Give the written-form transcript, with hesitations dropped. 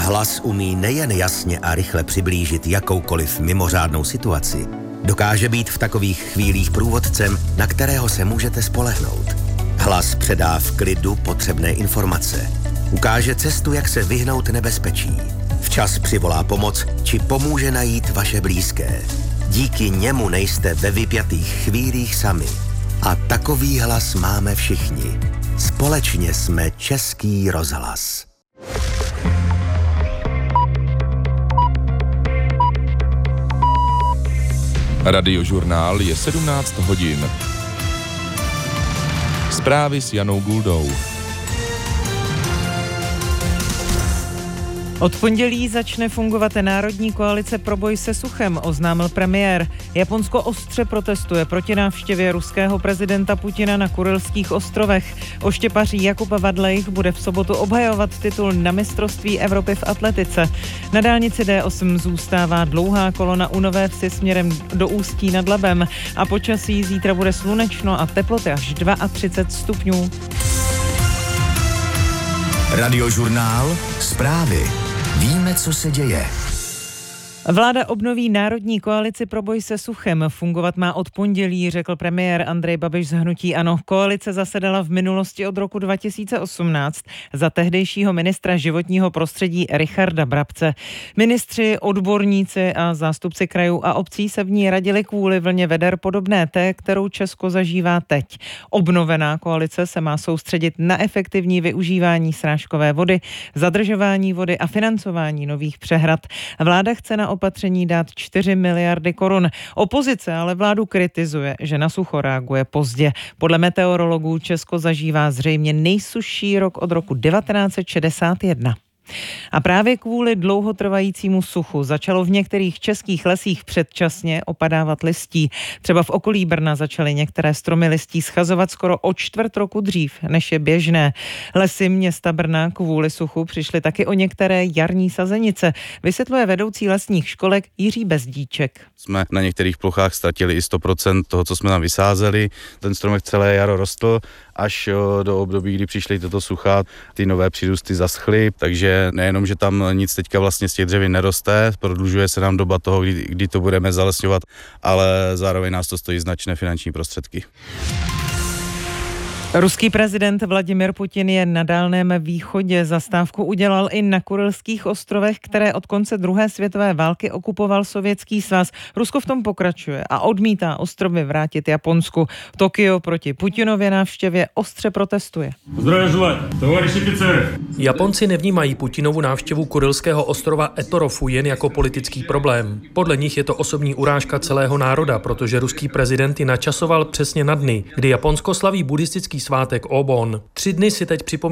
Hlas umí nejen jasně a rychle přiblížit jakoukoliv mimořádnou situaci, dokáže být v takových chvílích průvodcem, na kterého se můžete spolehnout. Hlas předá v klidu potřebné informace. Ukáže cestu, jak se vyhnout nebezpečí. Včas přivolá pomoc, či pomůže najít vaše blízké. Díky němu nejste ve vypjatých chvílích sami. A takový hlas máme všichni. Společně jsme Český rozhlas. Radiožurnál je 17 hodin. Zprávy s Janou Guldou. Od pondělí začne fungovat Národní koalice pro boj se suchem, oznámil premiér. Japonsko ostře protestuje proti návštěvě ruského prezidenta Putina na Kurylských ostrovech. Oštěpaří Jakub Vadlejch bude v sobotu obhajovat titul na mistrovství Evropy v atletice. Na dálnici D8 zůstává dlouhá kolona u Nové Vsi směrem do Ústí nad Labem a počasí zítra bude slunečno a teploty až 32 stupňů. Radiožurnál, zprávy. Víme, co se děje. Vláda obnoví Národní koalici pro boj se suchem. Fungovat má od pondělí, řekl premiér Andrej Babiš z hnutí ANO. Koalice zasedala v minulosti od roku 2018 za tehdejšího ministra životního prostředí Richarda Brabce. Ministři, odborníci a zástupci krajů a obcí se v ní radili kvůli vlně veder podobné té, kterou Česko zažívá teď. Obnovená koalice se má soustředit na efektivní využívání srážkové vody, zadržování vody a financování nových přehrad. Vláda chce na opatření dát 4 miliardy korun. Opozice ale vládu kritizuje, že na sucho reaguje pozdě. Podle meteorologů Česko zažívá zřejmě nejsušší rok od roku 1961. A právě kvůli dlouhotrvajícímu suchu začalo v některých českých lesích předčasně opadávat listí. Třeba v okolí Brna začaly některé stromy listí schazovat skoro o čtvrt roku dřív, než je běžné. Lesy města Brna kvůli suchu přišly taky o některé jarní sazenice, vysvětluje vedoucí lesních školek Jiří Bezdíček. Jsme na některých plochách ztratili i 100% toho, co jsme tam vysázeli. Ten stromek celé jaro rostl, až do období, kdy přišly toto sucha, ty nové přírůsty zaschly, takže nejenom, že tam nic teďka vlastně z těch dřevin neroste, prodlužuje se nám doba toho, kdy to budeme zalesňovat, ale zároveň nás to stojí značné finanční prostředky. Ruský prezident Vladimir Putin je na Dálném východě. Zastávku udělal i na Kurylských ostrovech, které od konce druhé světové války okupoval Sovětský svaz. Rusko v tom pokračuje a odmítá ostrovy vrátit Japonsku. Tokio proti Putinově návštěvě ostře protestuje. Japonci nevnímají Putinovu návštěvu kurylského ostrova Etorofu jen jako politický problém. Podle nich je to osobní urážka celého národa, protože ruský prezident ji načasoval přesně na dny, kdy Japonsko slaví buddhistický svátek Obon. 3 dny si teď připomíná